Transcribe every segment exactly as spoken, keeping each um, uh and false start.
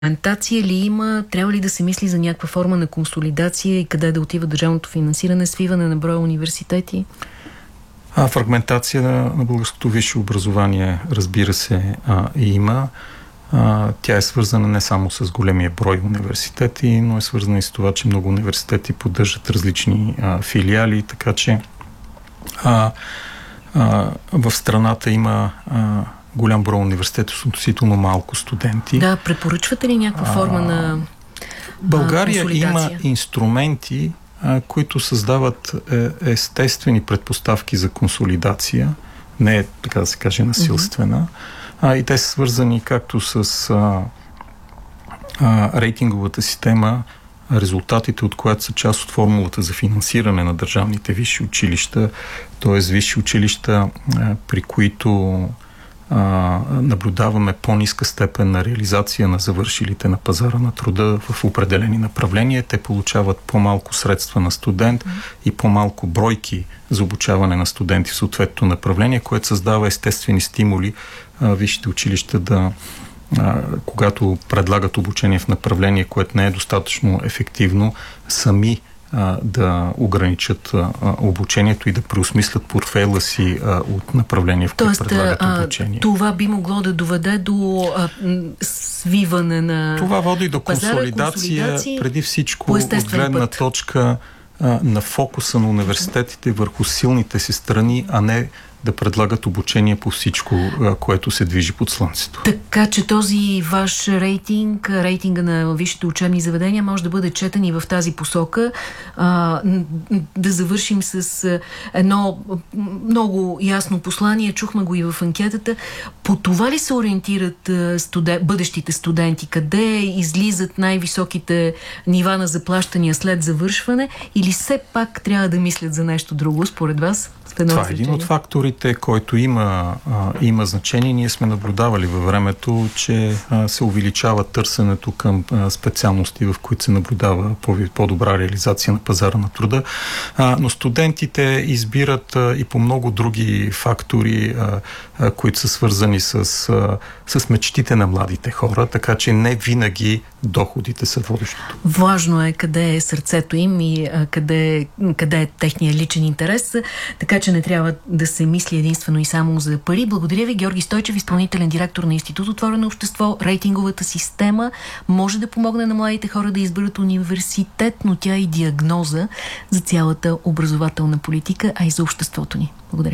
Фрагментация ли има? Трябва ли да се мисли за някаква форма на консолидация и къде да отива държавното финансиране, свиване на броя университети? А, фрагментация на, на българското висше образование, разбира се, а, и има. А, тя е свързана не само с големия брой университети, но е свързана и с това, че много университети поддържат различни а, филиали, така че а, а, в страната има а, голям брой университети с относително малко студенти. Да, препоръчвате ли някаква а, форма на България консолидация? Има инструменти, а, които създават е, естествени предпоставки за консолидация, не е, така да се каже, насилствена. Mm-hmm. А, и те са свързани както с а, а, рейтинговата система, резултатите от която са част от формулата за финансиране на държавните висши училища, т.е. висши училища, а, при които а, наблюдаваме по-ниска степен на реализация на завършилите на пазара на труда в определени направления. Те получават по-малко средства на студент и по-малко бройки за обучаване на студенти в съответното направление, което създава естествени стимули а, висшите училища да, а, когато предлагат обучение в направление, което не е достатъчно ефективно, сами а, да ограничат а, обучението и да преосмислят портфейла си а, от направление, в което предлагат обучение. А, това би могло да доведе до а, свиване на Това води до пазара, консолидация, консолидация преди всичко от гледна път. точка а, на фокуса на университетите върху силните си страни, а не да предлагат обучение по всичко, което се движи под слънцето. Така че този ваш рейтинг, рейтинга на висшите учебни заведения може да бъде четен и в тази посока. А, да завършим с едно много ясно послание. Чухме го и в анкетата. По това ли се ориентират студен... бъдещите студенти? Къде излизат най-високите нива на заплащания след завършване? Или все пак трябва да мислят за нещо друго, според вас? Това е един от факторите, който има, а, има значение. Ние сме наблюдавали във времето, че а, се увеличава търсенето към а, специалности, в които се наблюдава по- по-добра реализация на пазара на труда. А, но студентите избират а, и по много други фактори, а, а, които са свързани с, а, с мечтите на младите хора, така че не винаги доходите са водещото. Важно е къде е сърцето им и а, къде, къде е техния личен интерес, така че не трябва да се мисли единствено и само за пари. Благодаря ви, Георги Стойчев, изпълнителен директор на Институт Отворено общество. Рейтинговата система може да помогне на младите хора да изберат университет, но тя е и диагноза за цялата образователна политика, а и за обществото ни. Благодаря.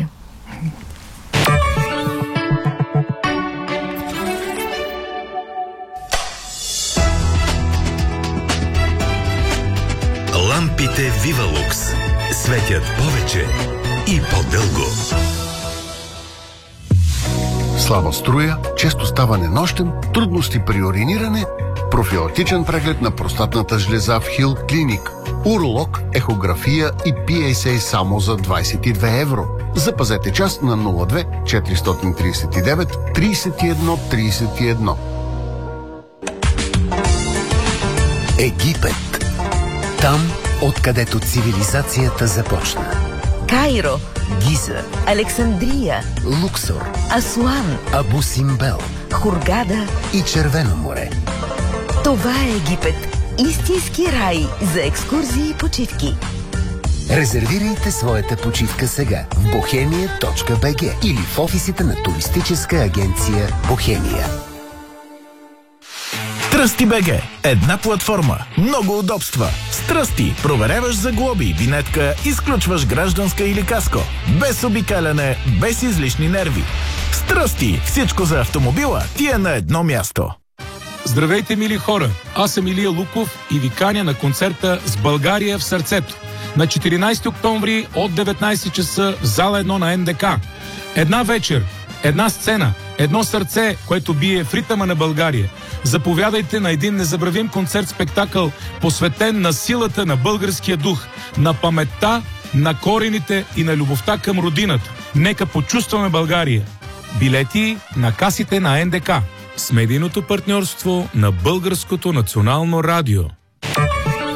Лампите Вивалукс светят повече и по-дълго. Слаба струя, често ставане нощем, трудности при уриниране, профилактичен преглед на простатната жлеза в Хил Клиник, уролог, ехография и Пи Ей Си само за двайсет и две евро. Запазете час на нула две четиристотин трийсет и девет трийсет и едно трийсет и едно. Египет. Там, откъдето цивилизацията започна. Кайро, Гиза, Александрия, Луксор, Асуан, Абу Симбел Хургада и Червено море. Това е Египет. Истински рай за екскурзии и почивки. Резервирайте своята почивка сега в бохемия точка би джи или в офисите на туристическа агенция Бохемия. Тръсти.бг. Една платформа, много удобства. С Тръсти проверяваш за глоби, винетка, изключваш гражданска или каско. Без обикаляне, без излишни нерви. С Тръсти всичко за автомобила ти е на едно място. Здравейте, мили хора! Аз съм Илия Луков и ви каня на концерта «С България в сърцето» на четиринайсети октомври от деветнайсет часа в зала едно на Ен Де Ка. Една вечер, една сцена, едно сърце, което бие в ритъма на България. Заповядайте на един незабравим концерт-спектакъл, посветен на силата на българския дух, на паметта, на корените и на любовта към родината. Нека почувстваме България. Билети на касите на Ен Де Ка с медийното партньорство на Българското национално радио.